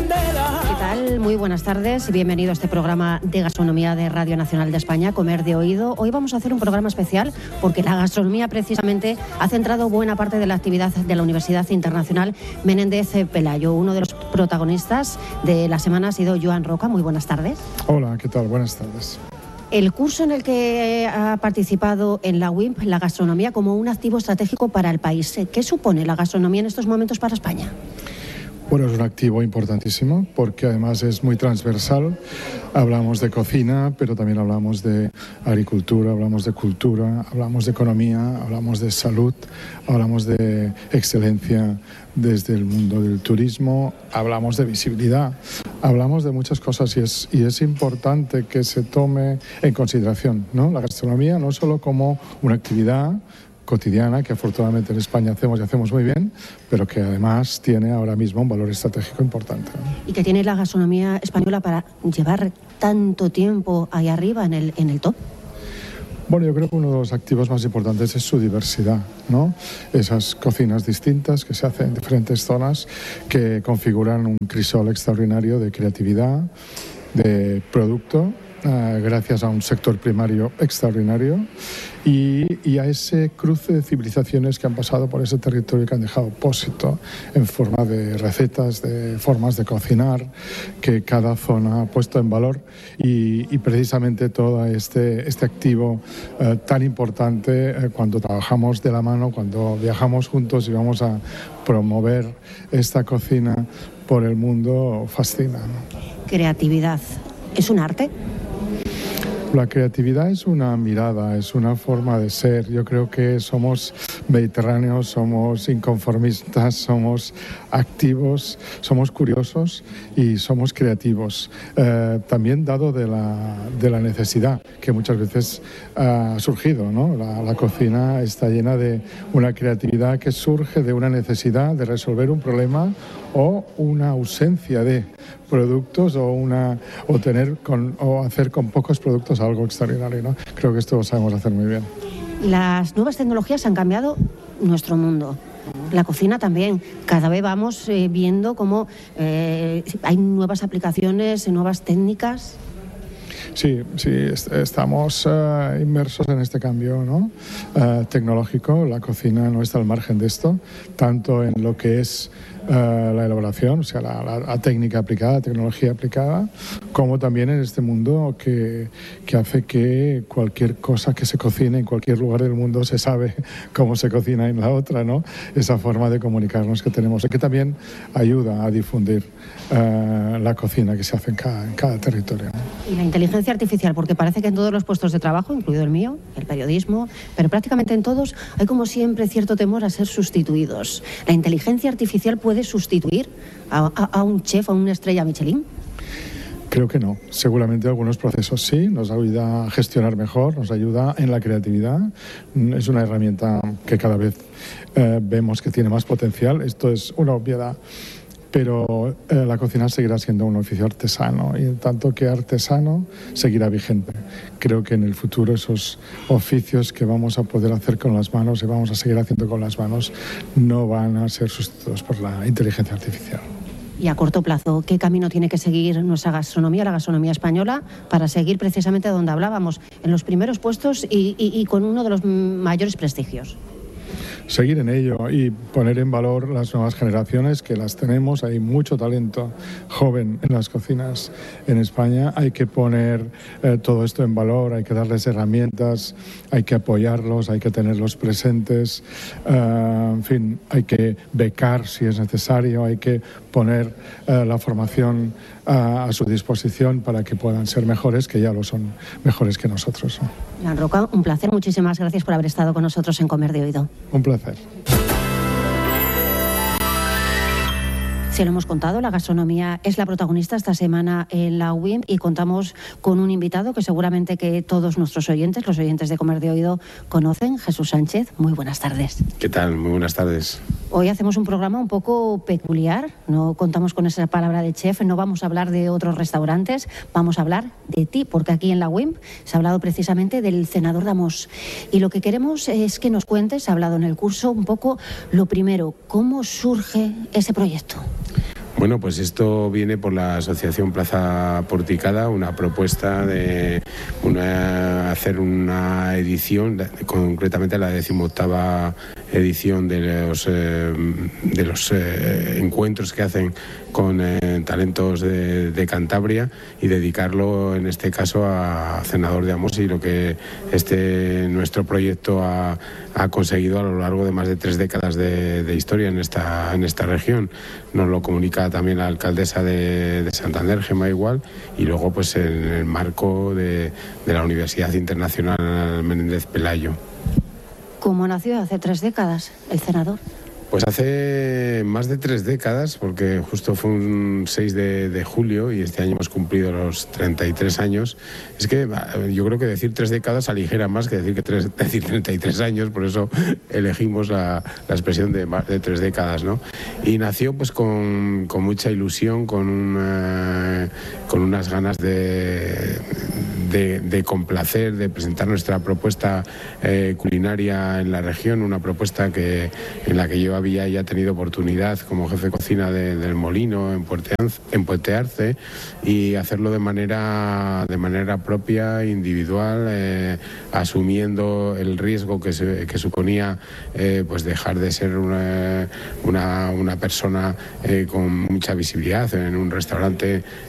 ¿Qué tal? Muy buenas tardes y bienvenido a este programa de gastronomía de Radio Nacional de España, Comer de Oído. Hoy vamos a hacer un programa especial porque la gastronomía precisamente ha centrado buena parte de la actividad de la Universidad Internacional Menéndez Pelayo. Uno de los protagonistas de la semana ha sido Joan Roca. Muy buenas tardes. Hola, ¿qué tal? Buenas tardes. El curso en el que ha participado en la UIMP, la gastronomía como un activo estratégico para el país. ¿Qué supone la gastronomía en estos momentos para España? Bueno, es un activo importantísimo porque además es muy transversal. Hablamos de cocina, pero también hablamos de agricultura, hablamos de cultura, hablamos de economía, hablamos de salud, hablamos de excelencia desde el mundo del turismo, hablamos de visibilidad, hablamos de muchas cosas y es importante que se tome en consideración, ¿no? La gastronomía no solo como una actividad cotidiana, que afortunadamente en España hacemos muy bien, pero que además tiene ahora mismo un valor estratégico importante. ¿Y que tiene la gastronomía española para llevar tanto tiempo ahí arriba en el top? Bueno, yo creo que uno de los activos más importantes es su diversidad, ¿no? Esas cocinas distintas que se hacen en diferentes zonas que configuran un crisol extraordinario de creatividad, de producto, gracias a un sector primario extraordinario y a ese cruce de civilizaciones que han pasado por ese territorio, que han dejado pósito en forma de recetas, de formas de cocinar, que cada zona ha puesto en valor y precisamente todo este activo tan importante cuando trabajamos de la mano, cuando viajamos juntos y vamos a promover esta cocina por el mundo, fascina, ¿no? Creatividad, ¿es un arte? La creatividad es una mirada, es una forma de ser. Yo creo que somos mediterráneos, somos inconformistas, somos activos, somos curiosos y somos creativos. También dado de la necesidad que muchas veces ha surgido, ¿no? La cocina está llena de una creatividad que surge de una necesidad de resolver un problema o una ausencia de productos o hacer con pocos productos algo extraordinario, ¿no? Creo que esto lo sabemos hacer muy bien. Las nuevas tecnologías han cambiado nuestro mundo. La cocina también. Cada vez vamos viendo cómo hay nuevas aplicaciones, nuevas técnicas. Sí, estamos inmersos en este cambio, ¿no? Tecnológico. La cocina no está al margen de esto, tanto en lo que es la elaboración, o sea, la técnica aplicada, la tecnología aplicada, como también en este mundo que hace que cualquier cosa que se cocine en cualquier lugar del mundo se sabe cómo se cocina en la otra, ¿no? Esa forma de comunicarnos que tenemos y que también ayuda a difundir la cocina que se hace en cada territorio, ¿no? Y la inteligencia artificial, porque parece que en todos los puestos de trabajo, incluido el mío, el periodismo, pero prácticamente en todos, hay como siempre cierto temor a ser sustituidos. ¿La inteligencia artificial puede sustituir a un chef, a una estrella Michelin? Creo que no. Seguramente algunos procesos sí, nos ayuda a gestionar mejor, nos ayuda en la creatividad. Es una herramienta que cada vez vemos que tiene más potencial. Esto es una obviedad. Pero la cocina seguirá siendo un oficio artesano y en tanto que artesano seguirá vigente. Creo que en el futuro esos oficios que vamos a poder hacer con las manos y vamos a seguir haciendo con las manos no van a ser sustituidos por la inteligencia artificial. Y a corto plazo, ¿qué camino tiene que seguir nuestra gastronomía, la gastronomía española, para seguir precisamente donde hablábamos, en los primeros puestos y con uno de los mayores prestigios? Seguir en ello y poner en valor las nuevas generaciones, que las tenemos. Hay mucho talento joven en las cocinas en España. Hay que poner todo esto en valor, hay que darles herramientas, hay que apoyarlos, hay que tenerlos presentes. En fin, hay que becar si es necesario, hay que poner la formación a su disposición para que puedan ser mejores, que ya lo son, mejores que nosotros, ¿no? Joan Roca, un placer. Muchísimas gracias por haber estado con nosotros en Comer de Oído. Un placer. Se lo hemos contado, la gastronomía es la protagonista esta semana en la UIMP y contamos con un invitado que seguramente que todos nuestros oyentes, los oyentes de Comer de Oído, conocen, Jesús Sánchez. Muy buenas tardes. ¿Qué tal? Muy buenas tardes. Hoy hacemos un programa un poco peculiar, no contamos con esa palabra de chef, no vamos a hablar de otros restaurantes, vamos a hablar de ti, porque aquí en la UIMP se ha hablado precisamente del cenador de Amos. Y lo que queremos es que nos cuentes, se ha hablado en el curso, un poco lo primero, ¿cómo surge ese proyecto? Bueno, pues esto viene por la Asociación Plaza Porticada, una propuesta de hacer una edición, concretamente la 18ª edición de los encuentros que hacen con talentos de Cantabria, y dedicarlo en este caso a Cenador de Amos, y lo que nuestro proyecto ha conseguido a lo largo de más de 3 décadas de historia en esta región. Nos lo comunica también la alcaldesa de Santander, Gemma Igual, y luego pues en el marco de la Universidad Internacional Menéndez Pelayo. ¿Cómo nació hace 3 décadas el Cenador? Pues hace más de 3 décadas, porque justo fue un 6 de julio y este año hemos cumplido los 33 años. Es que yo creo que decir 3 décadas aligera más que decir 33 años, por eso elegimos la expresión de 3 décadas, ¿no? Y nació pues con mucha ilusión, con unas ganas de complacer, de presentar nuestra propuesta culinaria en la región, una propuesta en la que yo había ya tenido oportunidad como jefe de cocina del Molino en Puente Arce, y hacerlo de manera propia, individual, asumiendo el riesgo que suponía pues dejar de ser una persona con mucha visibilidad en un restaurante